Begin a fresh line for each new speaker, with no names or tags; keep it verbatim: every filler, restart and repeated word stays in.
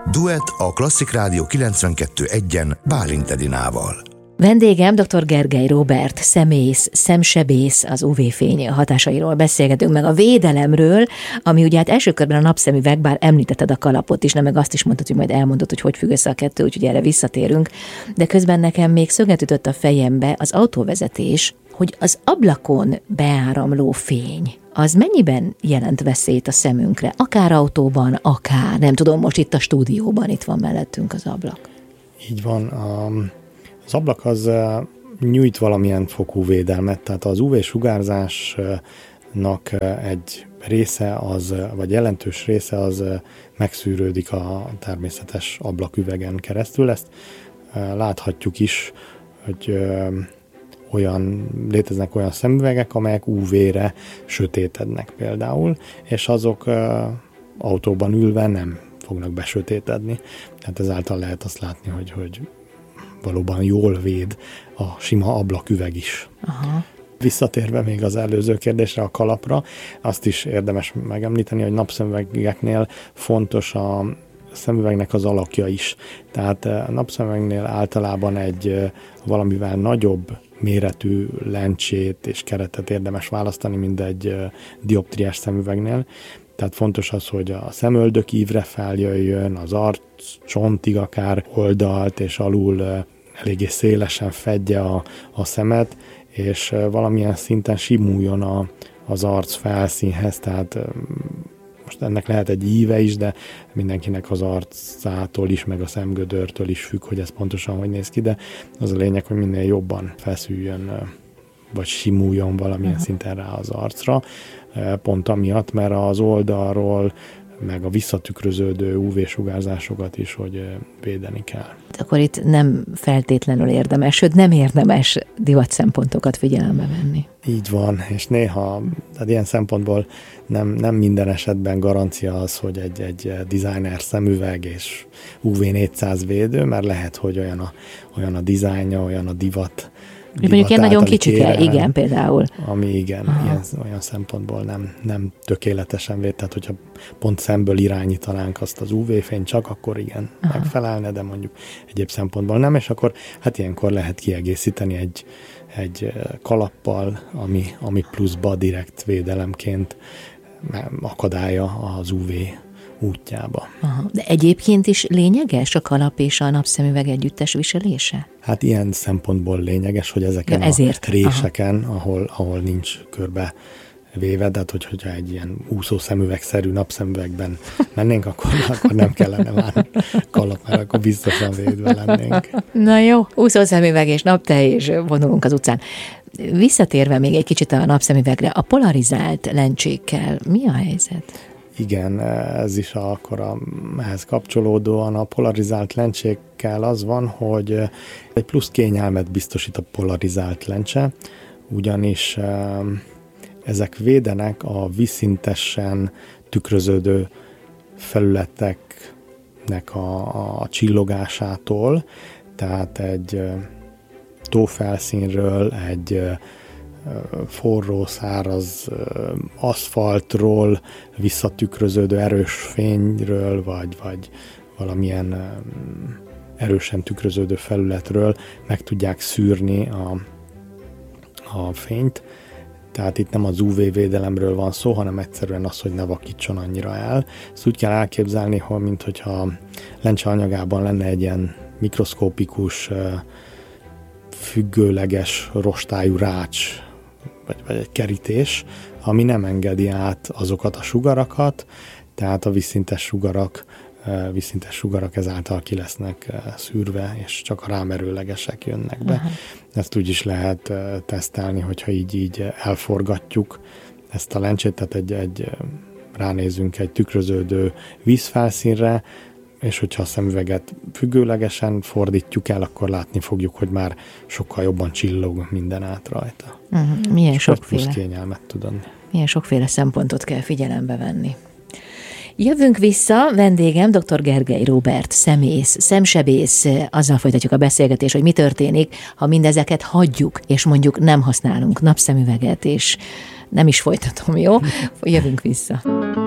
Duett a Klasszik Rádió kilencvenkettő egyen Bálint Edinával.
Vendégem dr. Gergely Róbert, szemész, szemsebész, az ú vé-fény hatásairól beszélgetünk, meg a védelemről, ami ugye hát első körben a napszemüveg, bár említetted a kalapot is, nem meg azt is mondtad, hogy majd elmondod, hogy hogy függ össze a kettő, úgyhogy erre visszatérünk, de közben nekem még szöget ütött a fejembe az autóvezetés, hogy az ablakon beáramló fény, az mennyiben jelent veszélyt a szemünkre, akár autóban, akár, nem tudom, most itt a stúdióban, itt van mellettünk az ablak.
Így van, um... az ablak az nyújt valamilyen fokú védelmet, tehát az ú vé-sugárzásnak egy része, az, vagy jelentős része az megszűrődik a természetes ablaküvegen keresztül. Ezt láthatjuk is, hogy olyan, léteznek olyan szemüvegek, amelyek ú vé-re sötétednek például, és azok autóban ülve nem fognak besötétedni. Tehát ezáltal lehet azt látni, hogy, hogy valóban jól véd a sima ablaküveg is. Aha. Visszatérve még az előző kérdésre, a kalapra, azt is érdemes megemlíteni, hogy napszemüvegeknél fontos a szemüvegnek az alakja is. Tehát a napszemüvegnél általában egy valamivel nagyobb méretű lencsét és keretet érdemes választani, mint egy dioptriás szemüvegnél. Tehát fontos az, hogy a szemöldök ívre feljöjjön, az arc csontig akár oldalt és alul eléggé szélesen fedje a, a szemet, és valamilyen szinten simuljon a, az arc felszínhez, tehát most ennek lehet egy íve is, de mindenkinek az arcától is, meg a szemgödörtől is függ, hogy ez pontosan hogy néz ki, de az a lényeg, hogy minél jobban feszüljön, vagy simuljon valamilyen uh-huh. szinten rá az arcra, pont amiatt, mert az oldalról, meg a visszatükröződő ú vé-sugárzásokat is, hogy védeni kell.
Akkor itt nem feltétlenül érdemes, sőt nem érdemes divat szempontokat figyelembe venni.
Így van, és néha, tehát ilyen szempontból nem, nem minden esetben garancia az, hogy egy, egy designer szemüveg és ú vé négyszáz védő, mert lehet, hogy olyan a, olyan a dizájnja, olyan a divat,
mondjuk ilyen nagyon kicsike, igen, például.
Ami igen, ilyen, olyan szempontból nem, nem tökéletesen véd, tehát hogyha pont szemből irányítanánk azt az ú vé-fényt csak, akkor igen, aha. megfelelne, de mondjuk egyéb szempontból nem, és akkor hát ilyenkor lehet kiegészíteni egy, egy kalappal, ami, ami pluszba direkt védelemként akadálya az ú vé útjába.
Aha. De egyébként is lényeges a kalap és a napszemüveg együttes viselése?
Hát ilyen szempontból lényeges, hogy ezeken ja, a réseken, ahol, ahol nincs körbe véve, de hát, hogy, hogyha egy ilyen úszó szemüvegszerű napszemüvegben mennénk, akkor, akkor nem kellene már kalap, mert akkor biztosan védve lennénk.
Na jó, úszó szemüveg és naptej, és vonulunk az utcán. Visszatérve még egy kicsit a napszemüvegre, a polarizált lencsékkel mi a helyzet?
Igen, ez is akkor a, ehhez kapcsolódóan a polarizált lencsékkel az van, hogy egy plusz kényelmet biztosít a polarizált lencse, ugyanis ezek védenek a vízszintesen tükröződő felületeknek a, a csillogásától, tehát egy tófelszínről, egy forró, száraz aszfaltról, visszatükröződő erős fényről, vagy, vagy valamilyen erősen tükröződő felületről meg tudják szűrni a, a fényt. Tehát itt nem az ú vé-védelemről van szó, hanem egyszerűen az, hogy ne vakítson annyira el. Ezt úgy kell elképzelni, hogy minthogyha lencse anyagában lenne egy ilyen mikroszkópikus, függőleges, rostályú rács, vagy, vagy egy kerítés, ami nem engedi át azokat a sugarakat, tehát a vízszintes sugarak, vízszintes sugarak ezáltal ki lesznek szűrve, és csak a rámerőlegesek jönnek be. Aha. Ezt úgy is lehet tesztelni, hogyha így, így elforgatjuk ezt a lencsét, tehát egy, egy, ránézünk egy tükröződő vízfelszínre, és hogyha a szemüveget függőlegesen fordítjuk el, akkor látni fogjuk, hogy már sokkal jobban csillog minden át rajta.
Uh-huh. Milyen és sokféle.
Plusz kényelmet tud adni.
Milyen sokféle szempontot kell figyelembe venni. Jövünk vissza, vendégem dr. Gergely Róbert, szemész, szemsebész, azzal folytatjuk a beszélgetést, hogy mi történik, ha mindezeket hagyjuk, és mondjuk nem használunk napszemüveget, és nem is folytatom, jó? Jövünk vissza.